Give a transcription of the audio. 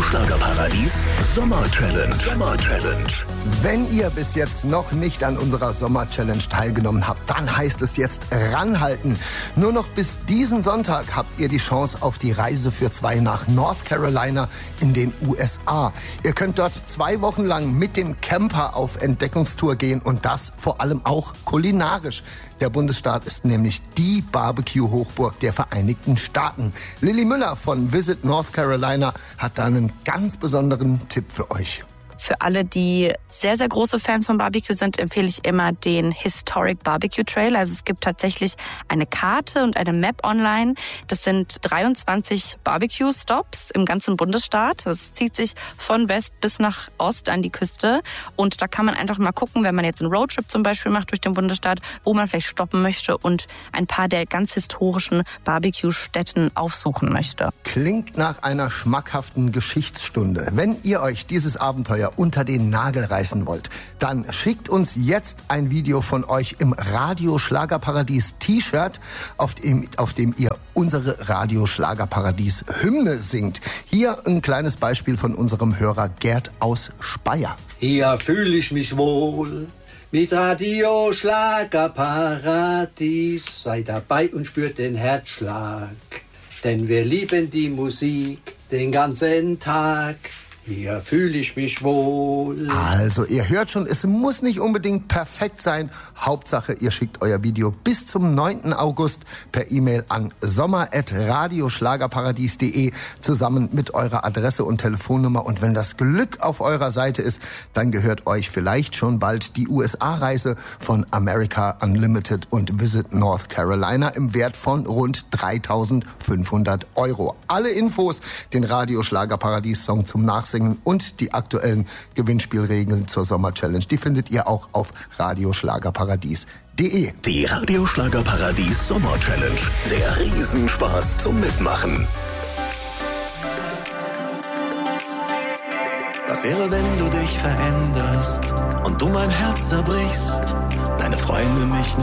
Schlagerparadies Sommer Challenge. Wenn ihr bis jetzt noch nicht an unserer Sommer-Challenge teilgenommen habt, dann heißt es jetzt ranhalten. Nur noch bis diesen Sonntag habt ihr die Chance auf die Reise für 2 nach North Carolina in den USA. Ihr könnt dort 2 Wochen lang mit dem Camper auf Entdeckungstour gehen und das vor allem auch kulinarisch. Der Bundesstaat ist nämlich die Barbecue-Hochburg der Vereinigten Staaten. Lilly Müller von Visit North Carolina hat da einen ganz besonderen Tipp für euch. Für alle, die sehr, sehr große Fans von Barbecue sind, empfehle ich immer den Historic Barbecue Trail. Also es gibt tatsächlich eine Karte und eine Map online. Das sind 23 Barbecue-Stops im ganzen Bundesstaat. Das zieht sich von West bis nach Ost an die Küste. Und da kann man einfach mal gucken, wenn man jetzt einen Roadtrip zum Beispiel macht durch den Bundesstaat, wo man vielleicht stoppen möchte und ein paar der ganz historischen Barbecue-Stätten aufsuchen möchte. Klingt nach einer schmackhaften Geschichtsstunde. Wenn ihr euch dieses Abenteuer unter den Nagel reißen wollt, dann schickt uns jetzt ein Video von euch im Radio Schlagerparadies T-Shirt, auf dem ihr unsere Radio Schlagerparadies Hymne singt. Hier ein kleines Beispiel von unserem Hörer Gerd aus Speyer. Hier fühle ich mich wohl mit Radio Schlagerparadies. Seid dabei und spürt den Herzschlag, denn wir lieben die Musik den ganzen Tag. Hier fühle ich mich wohl. Also, ihr hört schon, es muss nicht unbedingt perfekt sein. Hauptsache, ihr schickt euer Video bis zum 9. August per E-Mail an sommer@radioschlagerparadies.de zusammen mit eurer Adresse und Telefonnummer. Und wenn das Glück auf eurer Seite ist, dann gehört euch vielleicht schon bald die USA-Reise von America Unlimited und Visit North Carolina im Wert von rund 3.500 €. Alle Infos, den Radio Schlagerparadies-Song zum Nachsingen und die aktuellen Gewinnspielregeln zur Sommer-Challenge, die findet ihr auch auf radioschlagerparadies.de. Die Radio Schlagerparadies Sommer Challenge. Der Riesenspaß zum Mitmachen. Was wäre, wenn du dich veränderst und du mein Herz zerbrichst? Deine Freunde mich